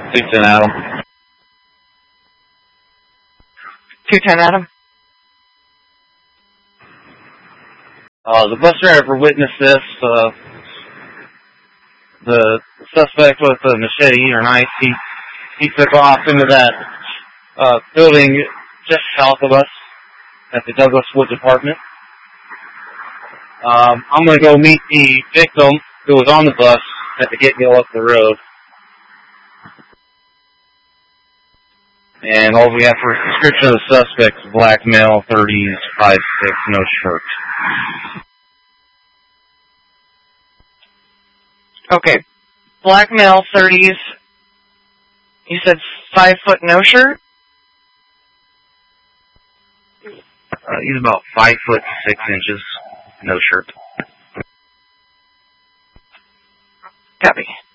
210 Adam. 210 Adam. The bus driver witnessed this. The suspect with a machete or knife, he took off into that building just south of us at the Douglas Woods apartment. I'm going to go meet the victim who was on the bus at the get-go up the road. And all we have for a description of the suspect is black male, 30s, 5'6", no shirt. Okay. Black male, 30s. You said 5 foot, no shirt? He's about 5'6", no shirt. Copy.